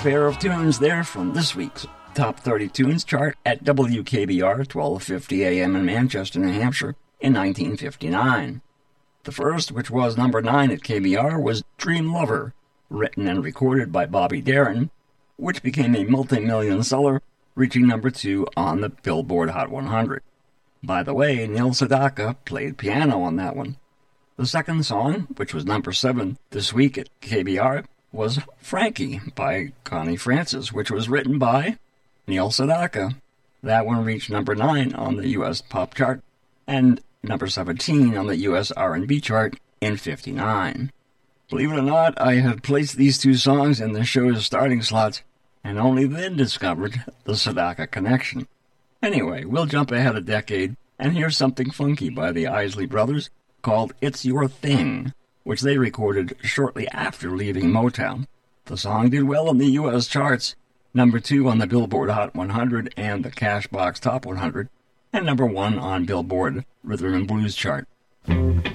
pair of tunes there from this week's Top 30 Tunes chart at WKBR 1250 AM in Manchester, New Hampshire in 1959. The first, which was number 9 at KBR, was Dream Lover, written and recorded by Bobby Darin, which became a multi-million seller, reaching number 2 on the Billboard Hot 100. By the way, Neil Sedaka played piano on that one. The second song, which was number 7 this week at KBR, was Frankie by Connie Francis, which was written by Neil Sedaka. That one reached number 9 on the U.S. pop chart and number 17 on the U.S. R&B chart in 59. Believe it or not, I had placed these two songs in the show's starting slots and only then discovered the Sedaka connection. Anyway, we'll jump ahead a decade and hear something funky by the Isley Brothers called It's Your Thing, which they recorded shortly after leaving Motown. The song did well in the U.S. charts, number 2 on the Billboard Hot 100 and the Cashbox Top 100, and number 1 on Billboard Rhythm and Blues chart.